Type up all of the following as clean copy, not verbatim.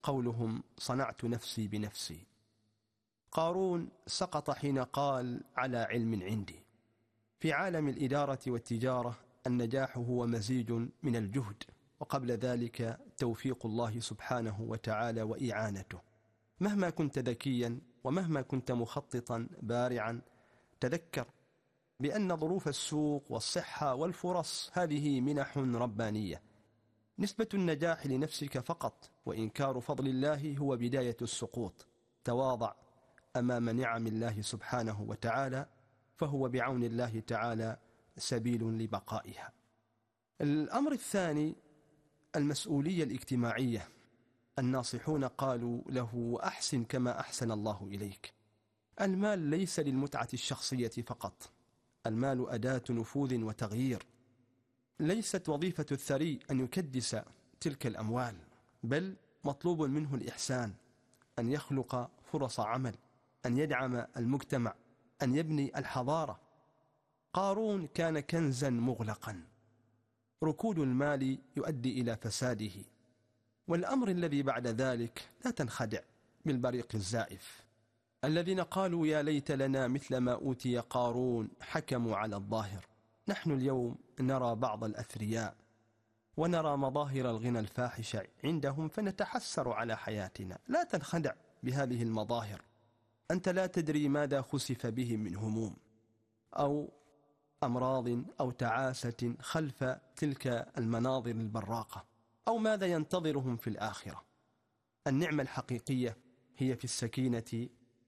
قولهم صنعت نفسي بنفسي. قارون سقط حين قال على علم عندي. في عالم الإدارة والتجارة النجاح هو مزيج من الجهد، وقبل ذلك توفيق الله سبحانه وتعالى وإعانته. مهما كنت ذكيا ومهما كنت مخططا بارعا، تذكر بأن ظروف السوق والصحة والفرص هذه منح ربانية. نسبة النجاح لنفسك فقط، وإنكار فضل الله هو بداية السقوط. تواضع أمام نعم الله سبحانه وتعالى، فهو بعون الله تعالى سبيل لبقائها. الأمر الثاني المسؤولية الاجتماعية. الناصحون قالوا له أحسن كما أحسن الله إليك. المال ليس للمتعة الشخصية فقط، المال أداة نفوذ وتغيير. ليست وظيفة الثري أن يكدس تلك الأموال، بل مطلوب منه الإحسان، أن يخلق فرص عمل، أن يدعم المجتمع، أن يبني الحضارة. قارون كان كنزا مغلقا، ركود المال يؤدي إلى فساده. والأمر الذي بعد ذلك لا تنخدع بالبريق الزائف. الذين قالوا يا ليت لنا مثل ما أوتي قارون حكموا على الظاهر. نحن اليوم نرى بعض الأثرياء ونرى مظاهر الغنى الفاحش عندهم فنتحسر على حياتنا. لا تنخدع بهذه المظاهر، أنت لا تدري ماذا خسف بهم من هموم أو أمراض أو تعاسة خلف تلك المناظر البراقة، أو ماذا ينتظرهم في الآخرة. النعمة الحقيقية هي في السكينة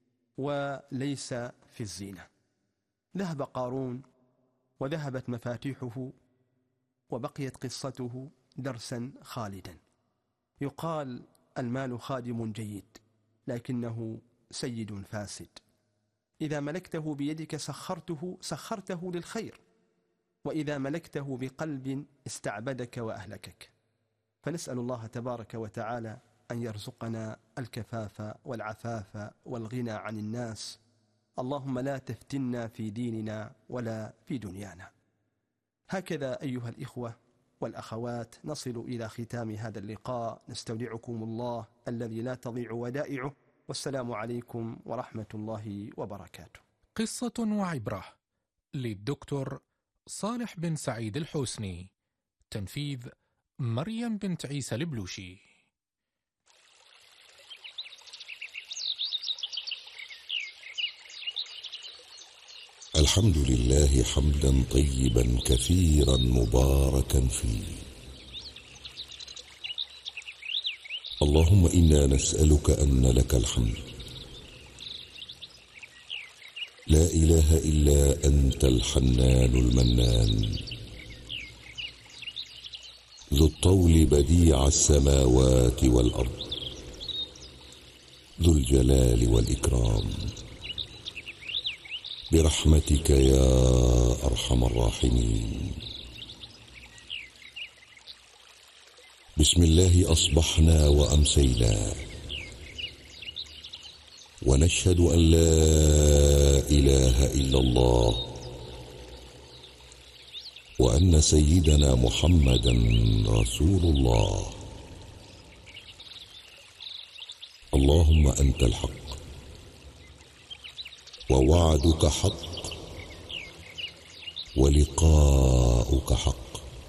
وليس في الزينة. ذهب قارون وذهبت مفاتيحه، وبقيت قصته درسا خالدا. يقال المال خادم جيد لكنه سيد فاسد. إذا ملكته بيدك سخرته للخير، وإذا ملكته بقلب استعبدك وأهلكك. فنسأل الله تبارك وتعالى أن يرزقنا الكفاف والعفاف والغنى عن الناس. اللهم لا تفتنا في ديننا ولا في دنيانا. هكذا أيها الإخوة والأخوات نصل إلى ختام هذا اللقاء. نستودعكم الله الذي لا تضيع ودائعه، والسلام عليكم ورحمة الله وبركاته. قصة وعبرة للدكتور صالح بن سعيد الحسني، تنفيذ مريم بنت عيسى البلوشي. الحمد لله حمدا طيبا كثيرا مباركا فيه. اللهم إنا نسألك أن لك الحمد، لا إله إلا أنت الحنان المنان، ذو الطول بديع السماوات والأرض، ذو الجلال والإكرام، برحمتك يا أرحم الراحمين. بسم الله أصبحنا وأمسينا، ونشهد أن لا إله إلا الله، وأن سيدنا محمدا رسول الله. اللهم أنت الحق، ووعدك حق، ولقاؤك حق،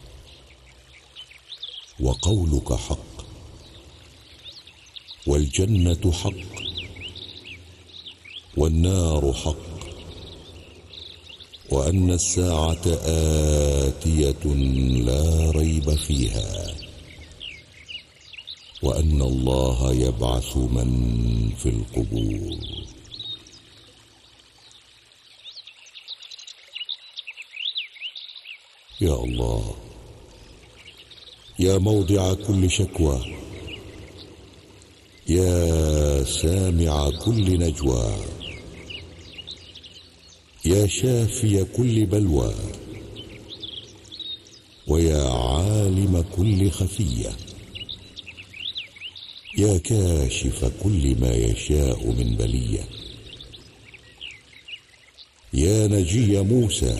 وقولك حق، والجنة حق، والنار حق، وأن الساعة آتية لا ريب فيها، وأن الله يبعث من في القبور. يا الله، يا موضع كل شكوى، يا سامع كل نجوى، يا شافي كل بلوى، ويا عالم كل خفية، يا كاشف كل ما يشاء من بلية، يا نجي موسى،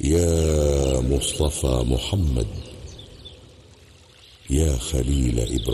يا مصطفى محمد، يا خليل إبراهيم.